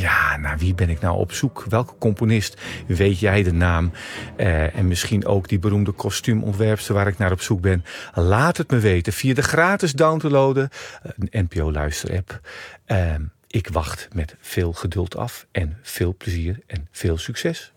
ja, naar wie ben ik nou op zoek? Welke componist weet jij de naam? En misschien ook die beroemde kostuumontwerpster waar ik naar op zoek ben. Laat het me weten via de gratis downloaden NPO Luister app. Ik wacht met veel geduld af en veel plezier en veel succes.